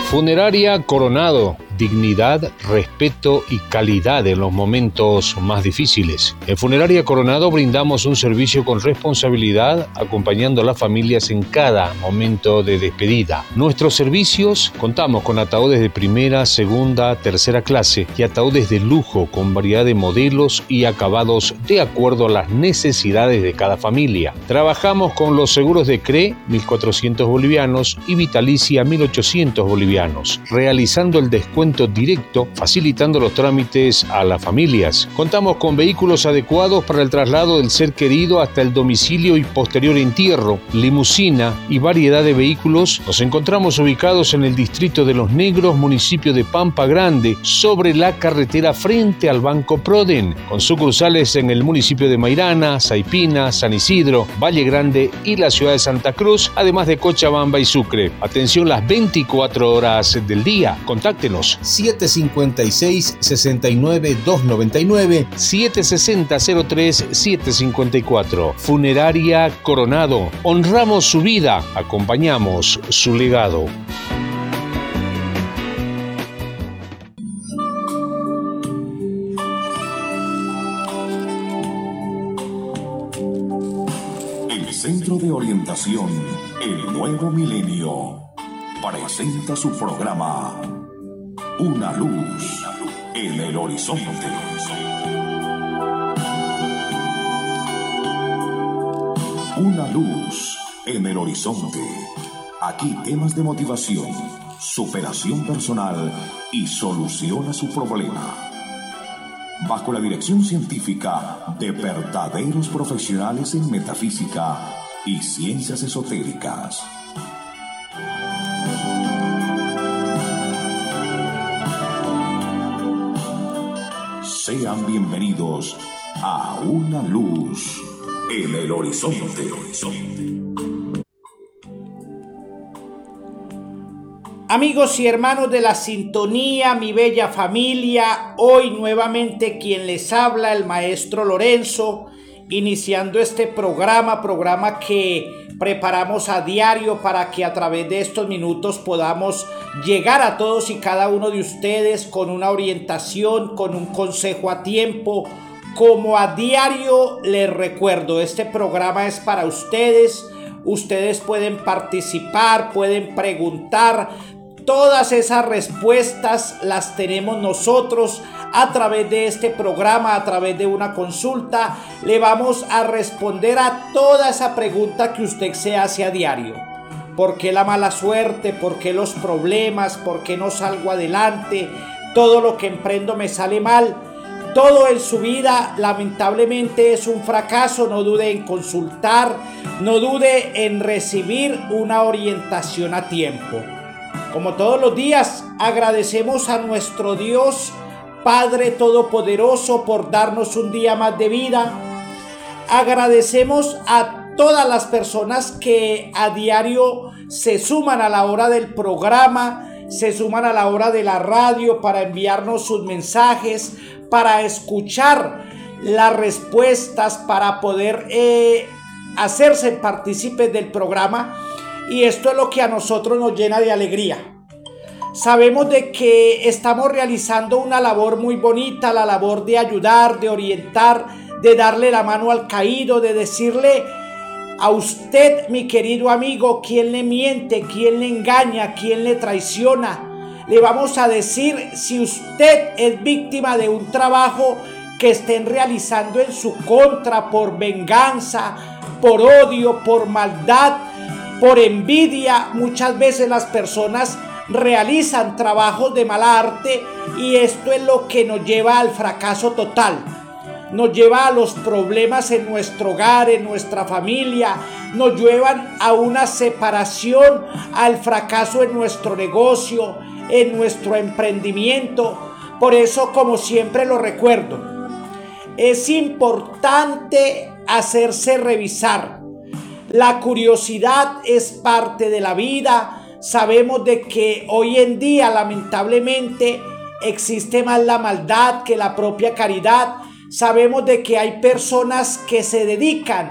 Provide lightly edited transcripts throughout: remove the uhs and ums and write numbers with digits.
Funeraria Coronado, dignidad, respeto y calidad en los momentos más difíciles. En Funeraria Coronado brindamos un servicio con responsabilidad, acompañando a las familias en cada momento de despedida. Nuestros servicios, contamos con ataúdes de primera, segunda, tercera clase y ataúdes de lujo con variedad de modelos y acabados de acuerdo a las necesidades de cada familia. Trabajamos con los seguros de CRE, 1.400 bolivianos, y Vitalicia, 1.800 bolivianos, realizando el descuento directo, facilitando los trámites a las familias. Contamos con vehículos adecuados para el traslado del ser querido hasta el domicilio y posterior entierro, limusina y variedad de vehículos. Nos encontramos ubicados en el distrito de Los Negros, municipio de Pampa Grande, sobre la carretera frente al Banco Proden, con sucursales en el municipio de Mairana, Saipina, San Isidro, Valle Grande y la ciudad de Santa Cruz, además de Cochabamba y Sucre. Atención las 24 horas del día. Contáctenos 756-69-299, 760-03-754. Funeraria Coronado. Honramos su vida, acompañamos su legado. El Centro de Orientación El Nuevo Milenio presenta su programa Una luz en el horizonte. Una luz en el horizonte. Aquí temas de motivación, superación personal y solución a su problema. Bajo la dirección científica de verdaderos profesionales en metafísica y ciencias esotéricas. Sean bienvenidos a Una luz en el horizonte. Amigos y hermanos de la sintonía, mi bella familia, hoy nuevamente quien les habla, el maestro Lorenzo, iniciando este programa que preparamos a diario para que a través de estos minutos podamos llegar a todos y cada uno de ustedes con una orientación, con un consejo a tiempo. Como a diario les recuerdo, este programa es para ustedes. Ustedes pueden participar, pueden preguntar. Todas esas respuestas las tenemos nosotros a través de este programa, a través de una consulta. Le vamos a responder a toda esa pregunta que usted se hace a diario. ¿Por qué la mala suerte? ¿Por qué los problemas? ¿Por qué no salgo adelante? Todo lo que emprendo me sale mal. Todo en su vida lamentablemente es un fracaso. No dude en consultar, no dude en recibir una orientación a tiempo. Como todos los días, agradecemos a nuestro Dios, Padre Todopoderoso, por darnos un día más de vida. Agradecemos a todas las personas que a diario se suman a la hora del programa, se suman a la hora de la radio para enviarnos sus mensajes, para escuchar las respuestas, para poder hacerse partícipes del programa. Y esto es lo que a nosotros nos llena de alegría. Sabemos de que estamos realizando una labor muy bonita, la labor de ayudar, de orientar, de darle la mano al caído, de decirle a usted, mi querido amigo, quién le miente, quién le engaña, quién le traiciona. Le vamos a decir si usted es víctima de un trabajo que estén realizando en su contra por venganza, por odio, por maldad, por envidia. Muchas veces las personas realizan trabajos de mala arte y esto es lo que nos lleva al fracaso total. Nos lleva a los problemas en nuestro hogar, en nuestra familia, nos llevan a una separación, al fracaso en nuestro negocio, en nuestro emprendimiento. Por eso, como siempre lo recuerdo, es importante hacerse revisar. La curiosidad es parte de la vida. Sabemos de que hoy en día, lamentablemente, existe más la maldad que la propia caridad. Sabemos de que hay personas que se dedican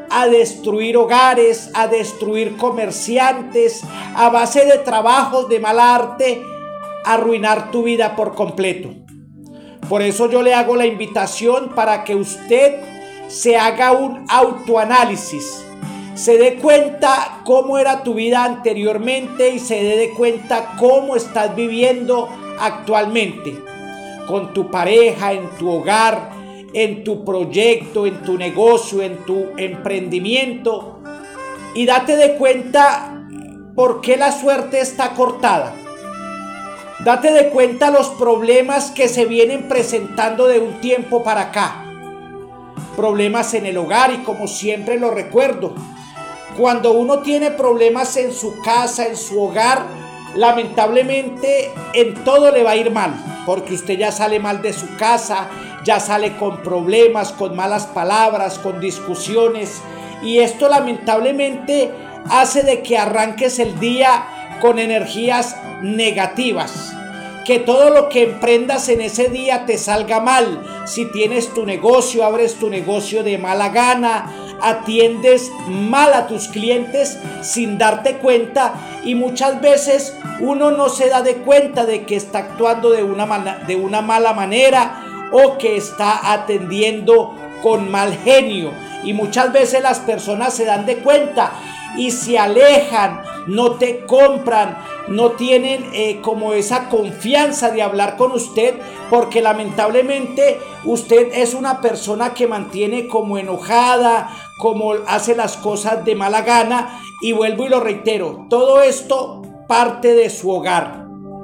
a destruir hogares, a destruir comerciantes, a base de trabajos de mala arte, arruinar tu vida por completo. Por eso yo le hago la invitación para que usted se haga un autoanálisis, se dé cuenta cómo era tu vida anteriormente y se dé cuenta cómo estás viviendo actualmente, con tu pareja, en tu hogar, en tu proyecto, en tu negocio, en tu emprendimiento, y date de cuenta por qué la suerte está cortada. Date de cuenta los problemas que se vienen presentando de un tiempo para acá. Problemas en el hogar, y como siempre lo recuerdo, cuando uno tiene problemas en su casa, en su hogar, lamentablemente en todo le va a ir mal, porque usted ya sale mal de su casa, ya sale con problemas, con malas palabras, con discusiones, y esto lamentablemente hace de que arranques el día con energías negativas, que todo lo que emprendas en ese día te salga mal. Si tienes tu negocio, abres tu negocio de mala gana, atiendes mal a tus clientes sin darte cuenta, y muchas veces uno no se da de cuenta de que está actuando de una mala manera o que está atendiendo con mal genio, y muchas veces las personas se dan de cuenta y se alejan, no te compran, no tienen como esa confianza de hablar con usted, porque lamentablemente usted es una persona que mantiene como enojada, como hace las cosas de mala gana. Y vuelvo y lo reitero, todo esto parte de su hogar.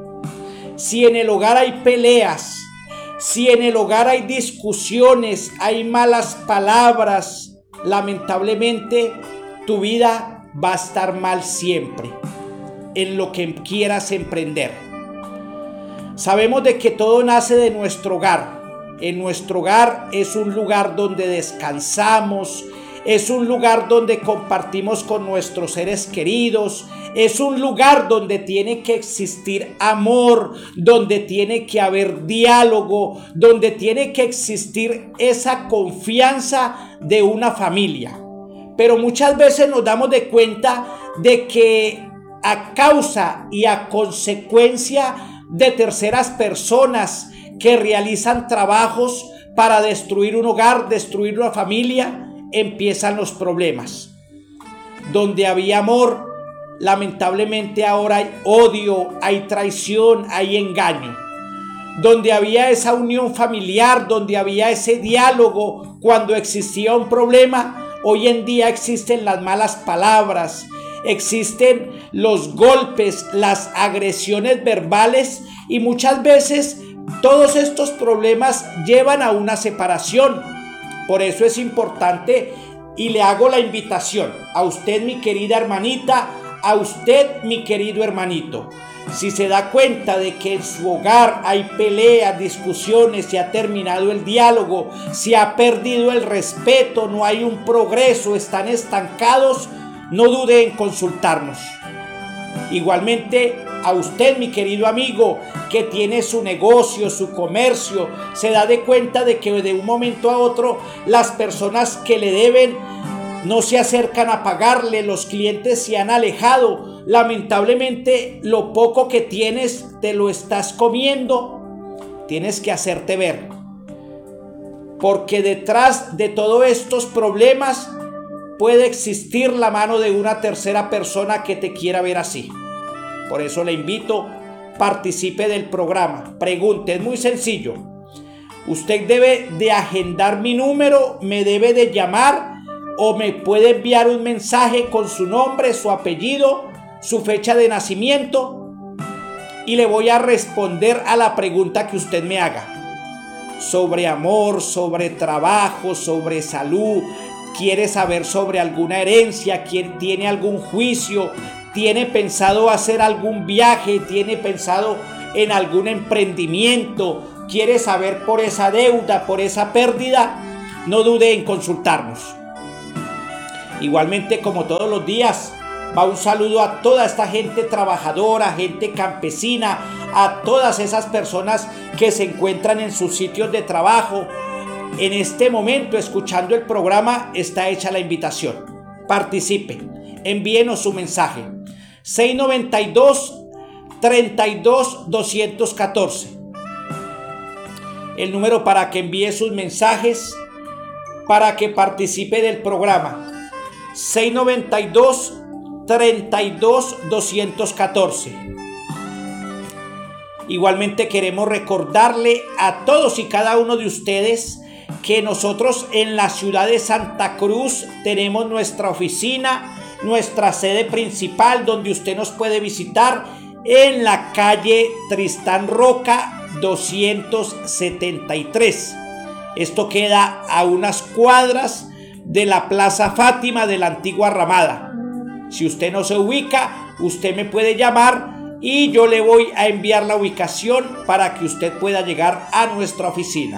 Si en el hogar hay peleas, si en el hogar hay discusiones, hay malas palabras, lamentablemente tu vida va a estar mal siempre en lo que quieras emprender. Sabemos de que todo nace de nuestro hogar. En nuestro hogar es un lugar donde descansamos, es un lugar donde compartimos con nuestros seres queridos, es un lugar donde tiene que existir amor, donde tiene que haber diálogo, donde tiene que existir esa confianza de una familia. Pero muchas veces nos damos de cuenta de que a causa y a consecuencia de terceras personas que realizan trabajos para destruir un hogar, destruir una familia, empiezan los problemas. Donde había amor, lamentablemente ahora hay odio, hay traición, hay engaño. Donde había esa unión familiar, donde había ese diálogo cuando existía un problema, hoy en día existen las malas palabras, existen los golpes, las agresiones verbales, y muchas veces todos estos problemas llevan a una separación. Por eso es importante, y le hago la invitación a usted, mi querida hermanita, a usted, mi querido hermanito. Si se da cuenta de que en su hogar hay peleas, discusiones, se ha terminado el diálogo, se ha perdido el respeto, no hay un progreso, están estancados, no dude en consultarnos. Igualmente a usted, mi querido amigo, que tiene su negocio, su comercio, se da de cuenta de que de un momento a otro las personas que le deben no se acercan a pagarle, los clientes se han alejado. Lamentablemente lo poco que tienes te lo estás comiendo. Tienes que hacerte ver, porque detrás de todos estos problemas puede existir la mano de una tercera persona que te quiera ver así. Por eso le invito, participe del programa, pregunte, es muy sencillo. Usted debe de agendar mi número, me debe de llamar o me puede enviar un mensaje con su nombre, su apellido, su fecha de nacimiento, y le voy a responder a la pregunta que usted me haga. Sobre amor, sobre trabajo, sobre salud, quiere saber sobre alguna herencia, tiene algún juicio, tiene pensado hacer algún viaje, tiene pensado en algún emprendimiento, quiere saber por esa deuda, por esa pérdida, no dude en consultarnos. Igualmente, como todos los días, va un saludo a toda esta gente trabajadora, gente campesina, a todas esas personas que se encuentran en sus sitios de trabajo, en este momento escuchando el programa, está hecha la invitación. Participe, envíenos su mensaje. 692-32-214. El número para que envíe sus mensajes, para que participe del programa. 692-32-214. Igualmente queremos recordarle a todos y cada uno de ustedes que nosotros en la ciudad de Santa Cruz tenemos nuestra oficina, nuestra sede principal, donde usted nos puede visitar en la calle Tristán Roca 273. Esto queda a unas cuadras de la Plaza Fátima de la antigua Ramada. Si usted no se ubica, usted me puede llamar y yo le voy a enviar la ubicación para que usted pueda llegar a nuestra oficina.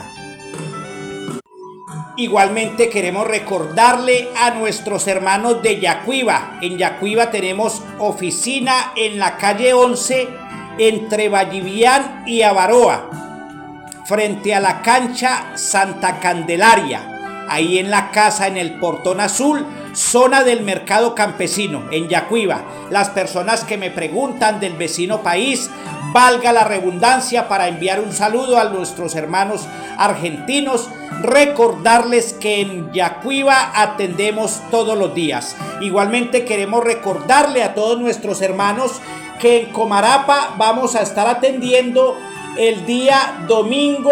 Igualmente queremos recordarle a nuestros hermanos de Yacuiba. En Yacuiba tenemos oficina en la calle 11 entre Vallivian y Avaroa, frente a la cancha Santa Candelaria, ahí en la casa en el Portón Azul, zona del mercado campesino en Yacuiba. Las personas que me preguntan del vecino país, valga la redundancia, para enviar un saludo a nuestros hermanos argentinos, recordarles que en Yacuiba atendemos todos los días. Igualmente queremos recordarle a todos nuestros hermanos que en Comarapa vamos a estar atendiendo el día domingo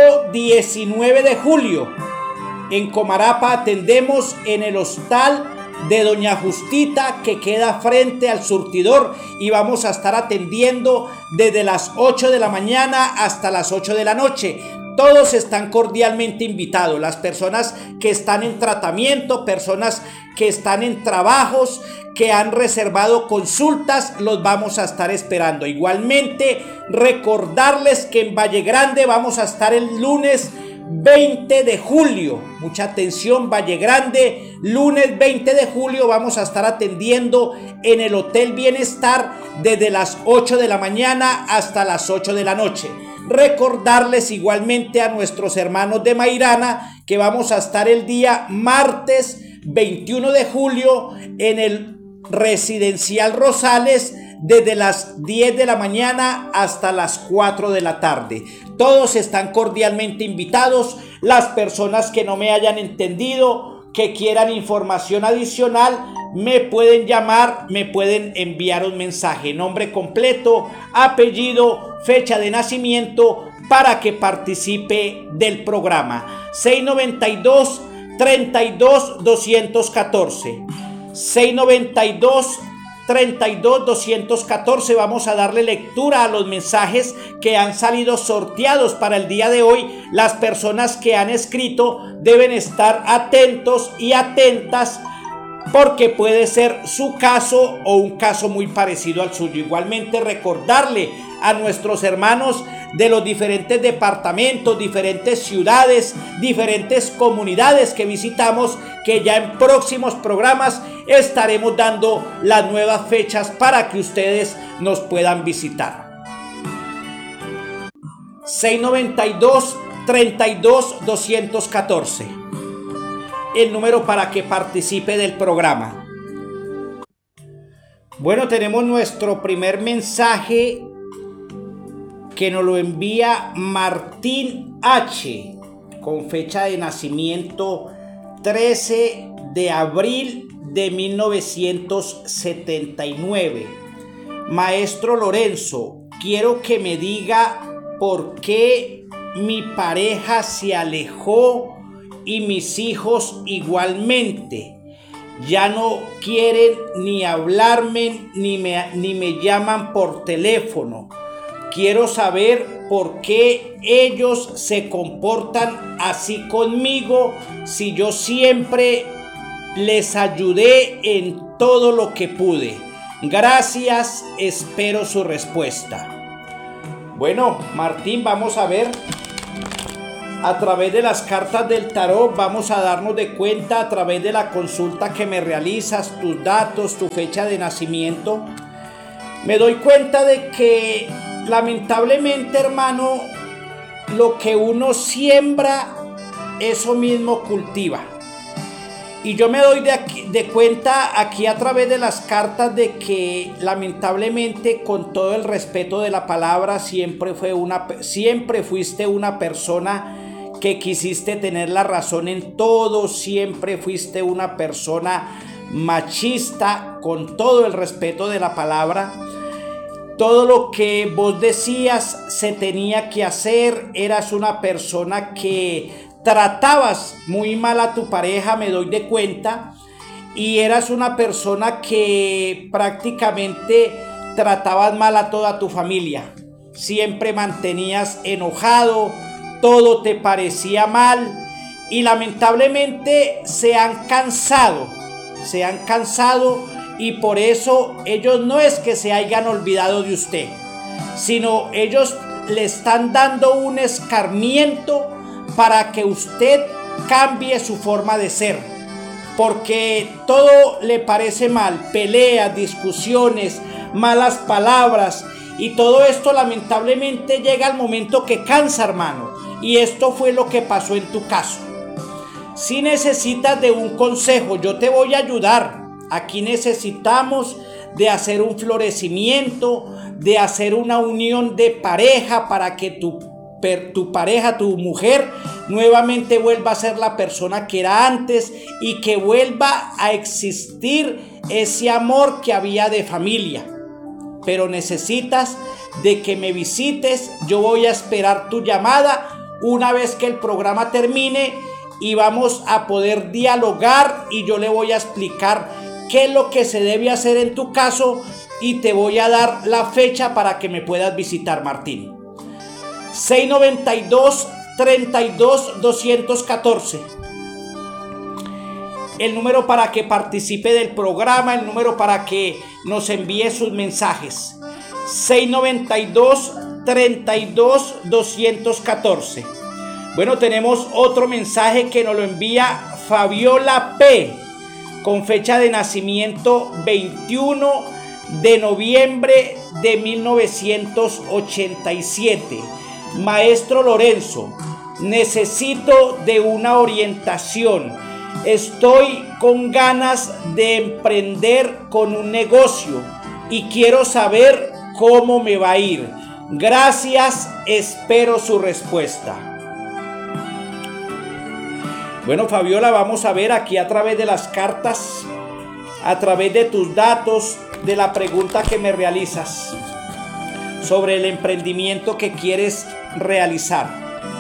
19 de julio. En Comarapa atendemos en el hostal de Doña Justita, que queda frente al surtidor, y vamos a estar atendiendo desde las 8 de la mañana hasta las 8 de la noche. Todos están cordialmente invitados, las personas que están en tratamiento, personas que están en trabajos, que han reservado consultas, los vamos a estar esperando. Igualmente recordarles que en Valle Grande vamos a estar el lunes 20 de julio, mucha atención, Valle Grande, lunes 20 de julio vamos a estar atendiendo en el Hotel Bienestar desde las 8 de la mañana hasta las 8 de la noche. Recordarles igualmente a nuestros hermanos de Mairana que vamos a estar el día martes 21 de julio en el Residencial Rosales desde las 10 de la mañana hasta las 4 de la tarde. Todos están cordialmente invitados. Las personas que no me hayan entendido, que quieran información adicional, me pueden llamar, me pueden enviar un mensaje, nombre completo, apellido, fecha de nacimiento, para que participe del programa. 692-32-214. 692-32-214. Vamos a darle lectura a los mensajes que han salido sorteados para el día de hoy. Las personas que han escrito deben estar atentos y atentas, porque puede ser su caso o un caso muy parecido al suyo. Igualmente recordarle a nuestros hermanos de los diferentes departamentos, diferentes ciudades, diferentes comunidades que visitamos, que ya en próximos programas estaremos dando las nuevas fechas para que ustedes nos puedan visitar. 692-32-214. El número para que participe del programa. Bueno, tenemos nuestro primer mensaje que nos lo envía Martín H, con fecha de nacimiento 13 de abril de 1979. Maestro Lorenzo, quiero que me diga por qué mi pareja se alejó y mis hijos igualmente. Ya no quieren ni hablarme ni me llaman por teléfono. Quiero saber por qué ellos se comportan así conmigo, si yo siempre les ayudé en todo lo que pude. Gracias, espero su respuesta. Bueno, Martín, vamos a ver. A través de las cartas del tarot vamos a darnos de cuenta, a través de la consulta que me realizas, tus datos, tu fecha de nacimiento. Me doy cuenta de que lamentablemente, hermano, lo que uno siembra, eso mismo cultiva. Y yo me doy de cuenta aquí a través de las cartas de que lamentablemente, con todo el respeto de la palabra, siempre fuiste una persona que quisiste tener la razón en todo, siempre fuiste una persona machista, con todo el respeto de la palabra. Todo lo que vos decías se tenía que hacer, eras una persona que tratabas muy mal a tu pareja, me doy de cuenta, y eras una persona que prácticamente tratabas mal a toda tu familia. Siempre mantenías enojado, todo te parecía mal, y lamentablemente se han cansado, y por eso ellos no es que se hayan olvidado de usted, sino ellos le están dando un escarmiento para que usted cambie su forma de ser, porque todo le parece mal, peleas, discusiones, malas palabras, y todo esto lamentablemente llega al momento que cansa, hermano, y esto fue lo que pasó en tu caso. Si necesitas de un consejo, yo te voy a ayudar. Aquí necesitamos de hacer un florecimiento, de hacer una unión de pareja para que tu pareja, tu mujer, nuevamente vuelva a ser la persona que era antes y que vuelva a existir ese amor que había de familia. Pero necesitas de que me visites. Yo voy a esperar tu llamada una vez que el programa termine y vamos a poder dialogar, y yo le voy a explicar qué es lo que se debe hacer en tu caso, y te voy a dar la fecha para que me puedas visitar, Martín. 692-32-214. El número para que participe del programa, el número para que nos envíe sus mensajes. 692-32-214. Bueno, tenemos otro mensaje que nos lo envía Fabiola P, con fecha de nacimiento 21 de noviembre de 1987. Maestro Lorenzo, necesito de una orientación. Estoy con ganas de emprender con un negocio y quiero saber cómo me va a ir. Gracias, espero su respuesta. Bueno, Fabiola, vamos a ver aquí a través de las cartas, a través de tus datos, de la pregunta que me realizas sobre el emprendimiento que quieres realizar.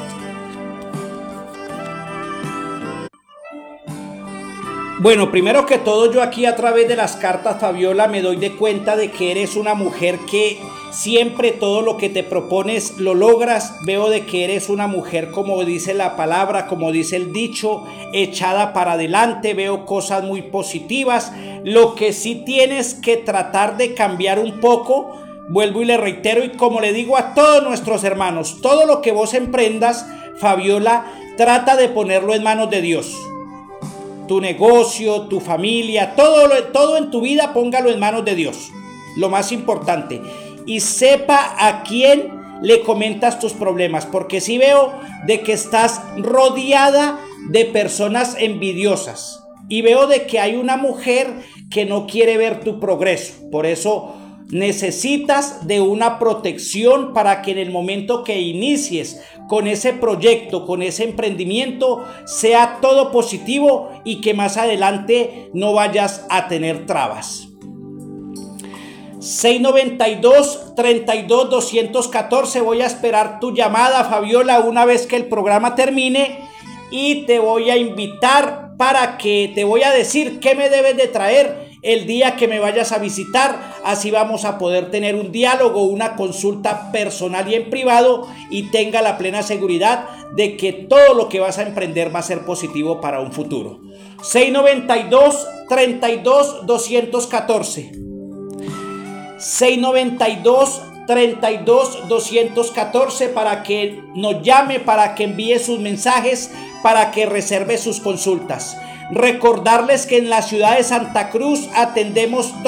Bueno, primero que todo, yo aquí a través de las cartas, Fabiola, me doy de cuenta de que eres una mujer que siempre todo lo que te propones lo logras. Veo de que eres una mujer, como dice la palabra, como dice el dicho, echada para adelante. Veo cosas muy positivas. Lo que sí tienes que tratar de cambiar un poco, vuelvo y le reitero, y como le digo a todos nuestros hermanos, todo lo que vos emprendas, Fabiola, trata de ponerlo en manos de Dios. Tu negocio, tu familia, todo en tu vida, póngalo en manos de Dios. Lo más importante. Y sepa a quién le comentas tus problemas, porque sí veo de que estás rodeada de personas envidiosas. Y veo de que hay una mujer que no quiere ver tu progreso. Por eso necesitas de una protección para que en el momento que inicies con ese proyecto, con ese emprendimiento, sea todo positivo y que más adelante no vayas a tener trabas. 692-32-214. Voy a esperar tu llamada, Fabiola, una vez que el programa termine, y te voy a invitar para que te voy a decir qué me debes de traer el día que me vayas a visitar. Así vamos a poder tener un diálogo, una consulta personal y en privado, y tenga la plena seguridad de que todo lo que vas a emprender va a ser positivo para un futuro. 692-32-214. 692-32-214 para que nos llame, para que envíe sus mensajes, para que reserve sus consultas. Recordarles que en la ciudad de Santa Cruz atendemos